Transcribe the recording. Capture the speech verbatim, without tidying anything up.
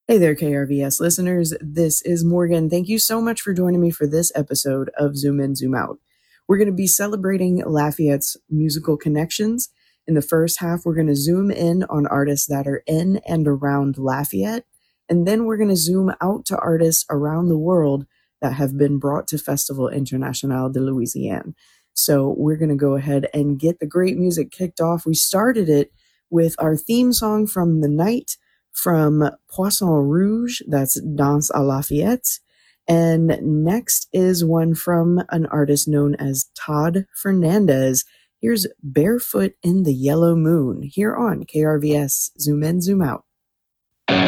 Hey there, K R V S listeners. This is Morgan. Thank you so much for joining me for this episode of Zoom In, Zoom Out. We're going to be celebrating Lafayette's musical connections. In the first half, we're going to zoom in on artists that are in and around Lafayette. And then we're going to zoom out to artists around the world that have been brought to Festival International de Louisiane. So we're going to go ahead and get the great music kicked off. We started it with our theme song from the night, from Poisson Rouge, that's Danse à Lafayette. And next is one from an artist known as Todd Fernandez. Here's Barefoot in the Yellow Moon here on K R V S Zoom In, Zoom Out.